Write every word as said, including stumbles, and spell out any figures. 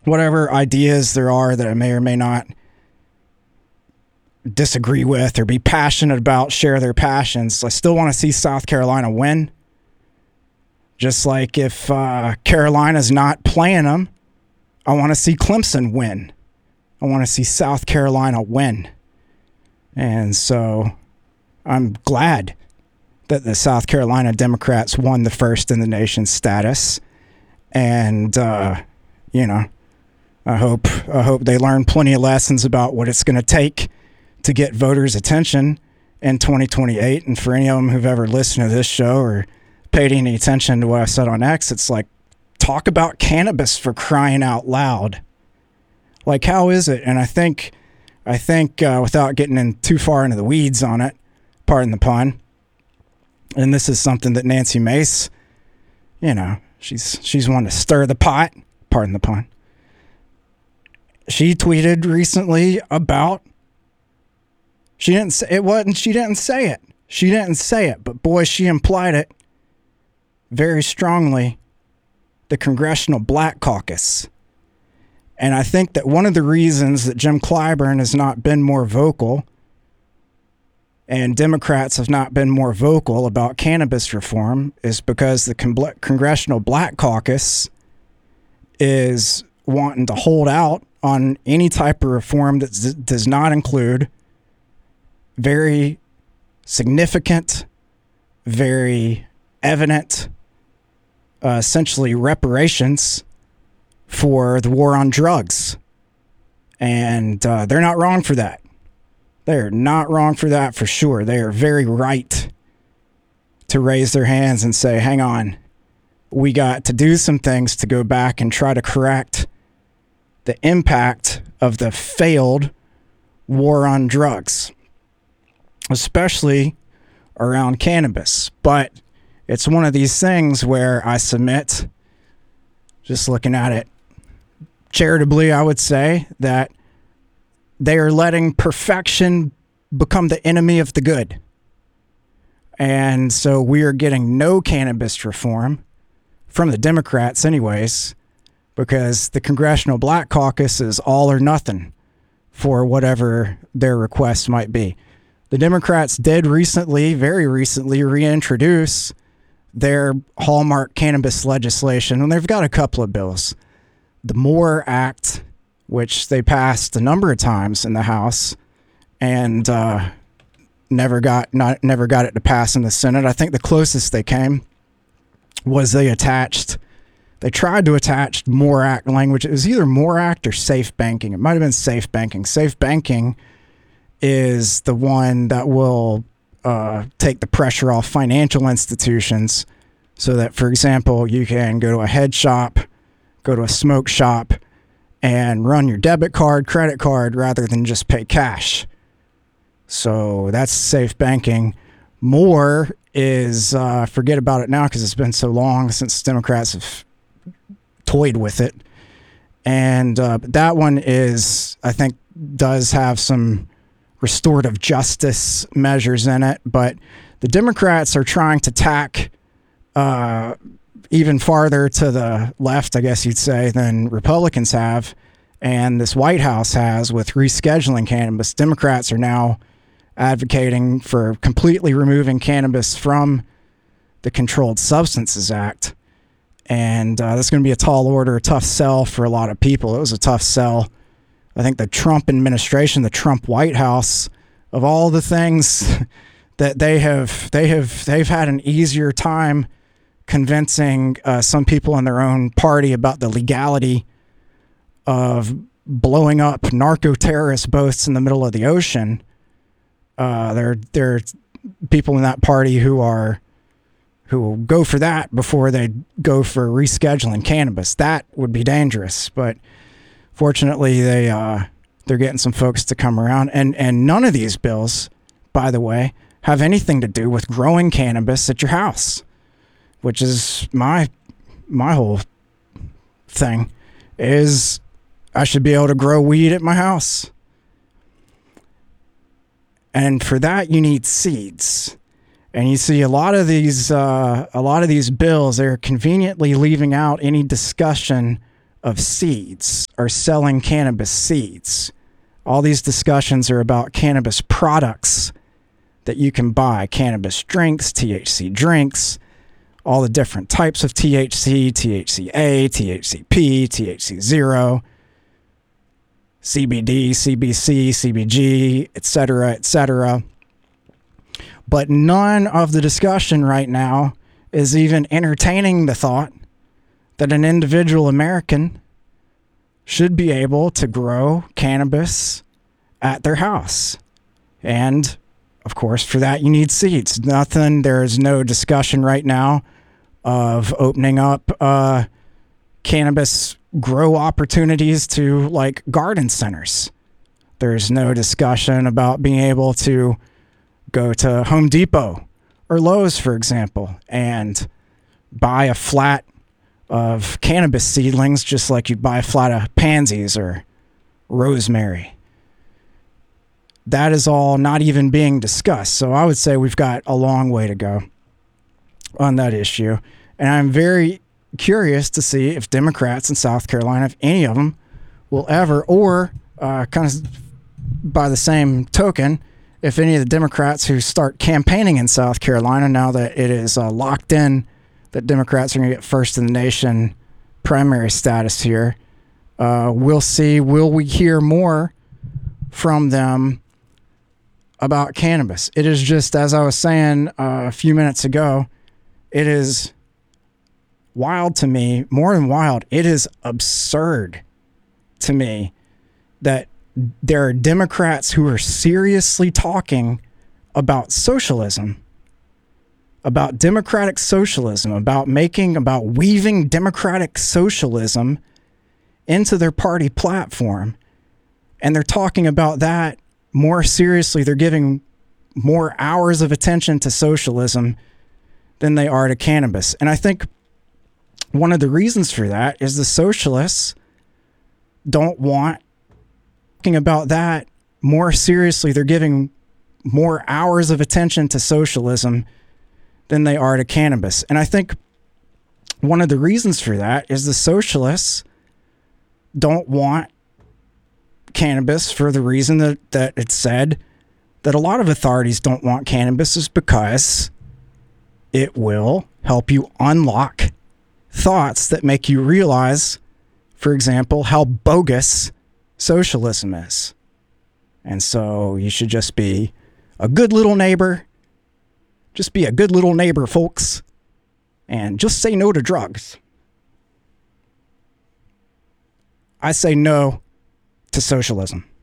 whatever ideas there are that I may or may not disagree with or be passionate about, share their passions. I still want to see South Carolina win. Just like if uh, Carolina's not playing them, I want to see Clemson win. I want to see South Carolina win. And so I'm glad that the South Carolina Democrats won the first in the nation status. And, uh, you know, I hope I hope they learn plenty of lessons about what it's going to take to get voters' attention in twenty twenty-eight. And for any of them who've ever listened to this show or paid any attention to what I said on X, it's like, talk about cannabis, for crying out loud. Like, how is it? And I think, I think uh, without getting in too far into the weeds on it, pardon the pun, and this is something that Nancy Mace, you know, she's she's one to stir the pot, pardon the pun. She tweeted recently about, she didn't say it wasn't, she didn't say it. She didn't say it, but boy, she implied it very strongly, the Congressional Black Caucus. And I think that one of the reasons that Jim Clyburn has not been more vocal and Democrats have not been more vocal about cannabis reform is because the Con- Congressional Black Caucus is wanting to hold out on any type of reform that z- does not include very significant, very evident, uh, essentially reparations for the war on drugs. And uh, they're not wrong for that. They're not wrong for that for sure. They are very right to raise their hands and say, hang on, we got to do some things to go back and try to correct the impact of the failed war on drugs, especially around cannabis. But it's one of these things where I submit, just looking at it charitably, I would say that they are letting perfection become the enemy of the good. And so we are getting no cannabis reform from the Democrats anyways, because the Congressional Black Caucus is all or nothing for whatever their requests might be. The Democrats did recently, very recently, reintroduce their hallmark cannabis legislation, and they've got a couple of bills. The MORE Act, which they passed a number of times in the House and uh, never got not never got it to pass in the Senate. I think the closest they came was they attached, they tried to attach MORE Act language. It was either MORE Act or Safe Banking. It might have been Safe Banking. Safe Banking is the one that will uh, take the pressure off financial institutions so that, for example, you can go to a head shop, go to a smoke shop, and run your debit card, credit card, rather than just pay cash. So that's Safe Banking. MORE is, uh, forget about it now because it's been so long since Democrats have toyed with it. And uh, that one is, I think, does have some restorative justice measures in it. But the Democrats are trying to tack uh, even farther to the left, I guess you'd say, than Republicans have, and this White House has with rescheduling cannabis. Democrats are now advocating for completely removing cannabis from the Controlled Substances Act. And uh, that's going to be a tall order, a tough sell for a lot of people. It was a tough sell. I think the Trump administration, the Trump White House, of all the things that they have, they have, they've had an easier time convincing uh, some people in their own party about the legality of blowing up narco-terrorist boats in the middle of the ocean. Uh, there, there are people in that party who are who will go for that before they go for rescheduling cannabis. That would be dangerous, but fortunately they uh, they're getting some folks to come around. And and none of these bills, by the way, have anything to do with growing cannabis at your house, which is my my whole thing. Is I should be able to grow weed at my house. And for that, you need seeds. And you see a lot of these, uh, a lot of these bills, they're conveniently leaving out any discussion of seeds or selling cannabis seeds. All these discussions are about cannabis products that you can buy, cannabis drinks, T H C drinks, all the different types of T H C, T H C A, T H C P, T H C zero, C B D, C B C, C B G, et cetera, et cetera. But none of the discussion right now is even entertaining the thought that an individual American should be able to grow cannabis at their house. And of course, for that, you need seeds. Nothing, there's no discussion right now of opening up uh, cannabis grow opportunities to like garden centers. There's no discussion about being able to go to Home Depot or Lowe's, for example, and buy a flat of cannabis seedlings just like you'd buy a flat of pansies or rosemary. That is all not even being discussed. So I would say we've got a long way to go on that issue. And I'm very curious to see if Democrats in South Carolina, if any of them will ever, or uh, kind of by the same token, if any of the Democrats who start campaigning in South Carolina now that it is uh, locked in that Democrats are going to get first in the nation primary status here, uh, we'll see, will we hear more from them about cannabis? It is just, as I was saying uh, a few minutes ago, it is wild to me, more than wild, it is absurd to me that there are Democrats who are seriously talking about socialism, about democratic socialism, about making, about weaving democratic socialism into their party platform. And they're talking about that more seriously. They're giving more hours of attention to socialism than they are to cannabis. And I think one of the reasons for that is the socialists don't want talking about that more seriously. They're giving more hours of attention to socialism than they are to cannabis. And I think one of the reasons for that is the socialists don't want cannabis for the reason that, that it's said that a lot of authorities don't want cannabis is because it will help you unlock thoughts that make you realize, for example, how bogus socialism is. And so you should just be a good little neighbor. Just be a good little neighbor, folks. And just say no to drugs. I say no to socialism.